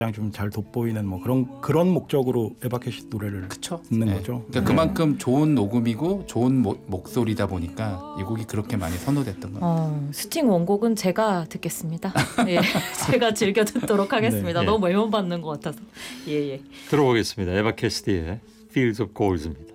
좀 잘 돋보이는 뭐 그런 목적으로 에바켓이 노래를 그쵸? 듣는 네. 거죠. 그러니까 그만큼 좋은 녹음이고 좋은 목소리다 보니까 이 곡이 그렇게 많이 선호됐던 겁니다. 스팅 원곡은 제가 듣겠습니다. 예, 제가 즐겨 듣도록 하겠습니다. 네. 너무 외면받는 것 같아서. 예. 들어보겠습니다. 에바 캐시디의 Fields of Golds입니다.